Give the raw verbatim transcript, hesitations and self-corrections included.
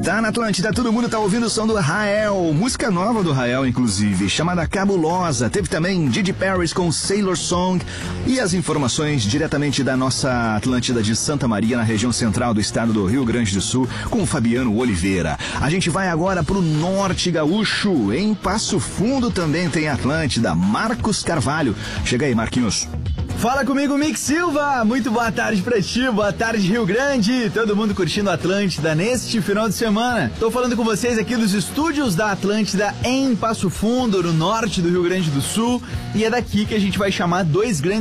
Tá na Atlântida, todo mundo tá ouvindo o som do Rael, música nova do Rael, inclusive, chamada Cabulosa. Teve também Didi Paris com Sailor Song e as informações diretamente da nossa Atlântida de Santa Maria, na região central do estado do Rio Grande do Sul, com o Fabiano Oliveira. A gente vai agora pro Norte Gaúcho, em Passo Fundo também tem Atlântida. Marcos Carvalho. Chega aí, Marquinhos. Fala comigo, Mick Silva. Muito boa tarde pra ti, boa tarde, Rio Grande. Todo mundo curtindo a Atlântida neste final de semana. Tô falando com vocês aqui dos estúdios da Atlântida em Passo Fundo, no norte do Rio Grande do Sul. E é daqui que a gente vai chamar dois grandes